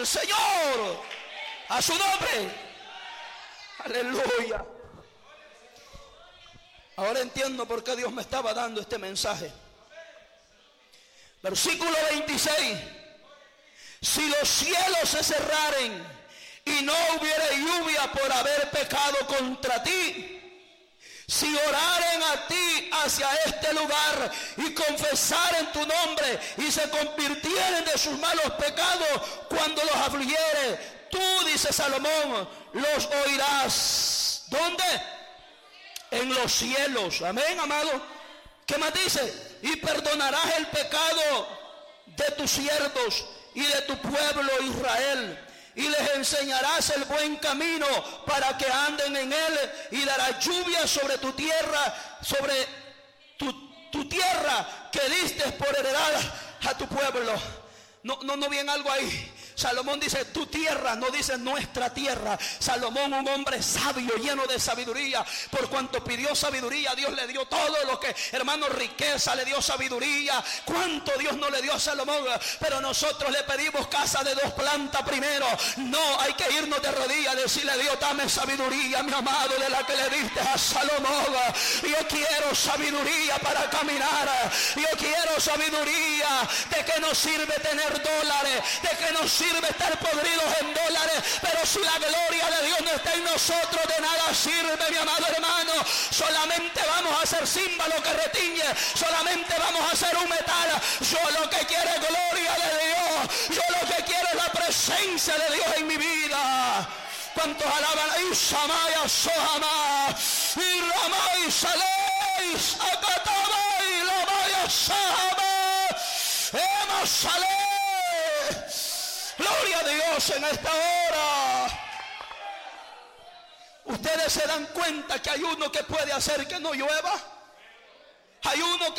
al Señor, a su nombre. Aleluya. Ahora entiendo por qué Dios me estaba dando este mensaje. Versículo 26. Si los cielos se cerraren y no hubiera lluvia por haber pecado contra ti, si oraren a ti hacia este lugar y confesaren tu nombre y se convirtieren de sus malos pecados cuando los afligiere, tú, dice Salomón, los oirás. ¿Dónde? En los cielos. Amén, amado. ¿Qué más dice? Y perdonarás el pecado de tus siervos y de tu pueblo Israel, y les enseñarás el buen camino para que anden en él, y darás lluvia sobre tu tierra, sobre tu tierra que diste por heredad a tu pueblo. No bien algo ahí. Salomón dice tu tierra, no dice nuestra tierra. Salomón, un hombre sabio, lleno de sabiduría, por cuanto pidió sabiduría, Dios le dio todo lo que, hermano, riqueza, le dio sabiduría. Cuánto Dios no le dio a Salomón, pero nosotros le pedimos casa de 2 plantas primero. No, hay que irnos de rodillas, decirle: Dios, dame sabiduría, mi amado, de la que le diste a Salomón. Yo quiero sabiduría para caminar. Yo quiero sabiduría. ¿De qué nos sirve tener dólares? ¿De qué nos sirve estar podridos en dólares? Pero si la gloria de Dios no está en nosotros, de nada sirve, mi amado hermano. Solamente vamos a hacer címbalo que retiñe, solamente vamos a hacer un metal. Yo lo que quiero es gloria de Dios. Yo lo que quiero es la presencia de Dios en mi vida. ¿Cuántos alaban? Isamaya Sohama, Iramay Saleis, Akatamay, Lamaya Sahama, Ema Sale. Gloria a Dios en esta hora. Ustedes se dan cuenta que hay uno que puede hacer que no llueva. Hay uno que